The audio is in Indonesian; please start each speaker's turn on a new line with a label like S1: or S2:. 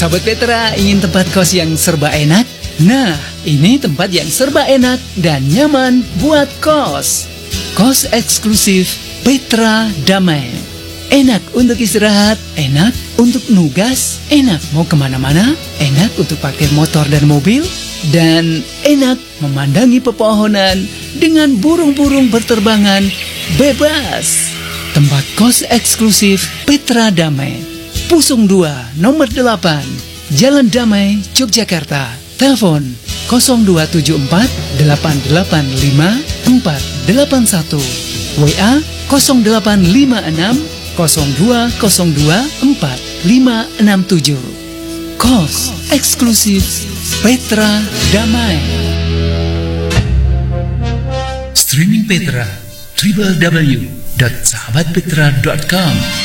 S1: Sahabat Petra, ingin tempat kos yang serba enak? Nah, ini tempat yang serba enak dan nyaman buat kos. Kos eksklusif Petra Damai. Enak untuk istirahat, enak untuk nugas, enak mau kemana-mana, enak untuk parkir motor dan mobil, dan enak memandangi pepohonan dengan burung-burung berterbangan bebas. Tempat kos eksklusif Petra Damai, Pusung 2, nomor 8, Jalan Damai, Yogyakarta. Telepon 0274 885 481. WA 0856 0202 4567. Kos eksklusif Petra Damai. Streaming Petra www.sahabatpetra.com.